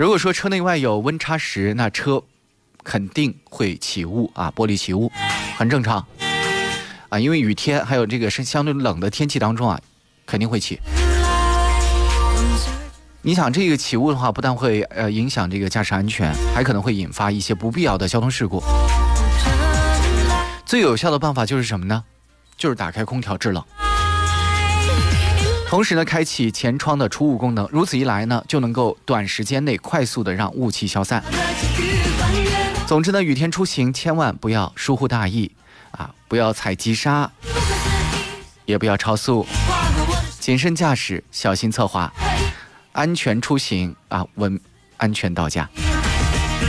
如果说车内外有温差时，那车肯定会起雾啊，玻璃起雾，很正常啊，因为雨天还有这个是相对冷的天气当中啊，肯定会起。你想这个起雾的话，不但会影响这个驾驶安全，还可能会引发一些不必要的交通事故。最有效的办法就是什么呢？就是打开空调制冷，同时呢，开启前窗的除雾功能。如此一来呢，就能够短时间内快速的让雾气消散。总之呢，雨天出行千万不要疏忽大意啊，不要踩急刹，也不要超速，谨慎驾驶，小心侧滑。安全出行啊，安全到家。